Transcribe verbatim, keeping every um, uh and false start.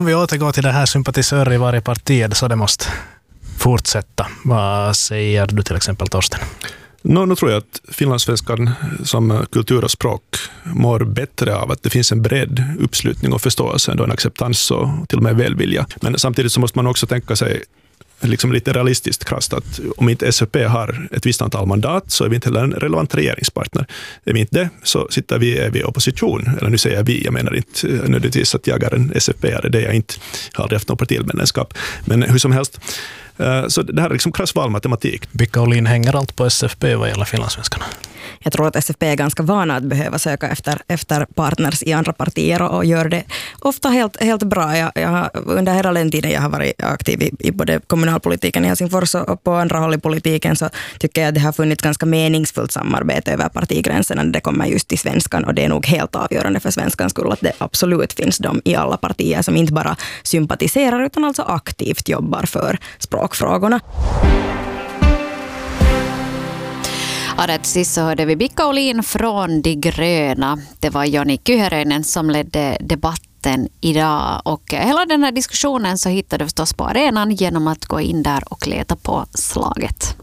Om vi återgår till det här sympatisörer i varje parti så det måste fortsätta. Vad säger du till exempel, Torsten? No, nu tror jag att finlandssvenskan som kultur och språk mår bättre av att det finns en bred uppslutning och förståelse, ändå en acceptans och till och med välvilja. Men samtidigt så måste man också tänka sig liksom lite realistiskt krasst att om inte S F P har ett visst antal mandat så är vi inte heller en relevant regeringspartner. Är vi inte det så sitter vi i opposition. Eller nu säger jag vi, jag menar inte nödvändigtvis att jag är en S F P-are, det är jag inte, har aldrig haft någon partimedlemskap. Men hur som helst, så det här är liksom krass valmatematik. Bicka Olin hänger allt på S F P vad gäller finlandssvenskarna. Jag tror att S F P är ganska vana att behöva söka efter, efter partners i andra partier och, och gör det ofta helt, helt bra. Jag, jag har, under hela den tiden jag har varit aktiv i, i både kommunalpolitiken i Helsingfors och på andra håll i politiken så tycker jag att det har funnits ganska meningsfullt samarbete över partigränserna när det kommer just till svenskan, och det är nog helt avgörande för svenskans skull att det absolut finns de i alla partier som inte bara sympatiserar utan alltså aktivt jobbar för språkfrågorna. Ja, rätt sist så hörde vi Bicka Olin från De gröna. Det var Joni Kyhäröinen som ledde debatten idag, och hela den här diskussionen så hittar du förstås på arenan genom att gå in där och leta på slaget.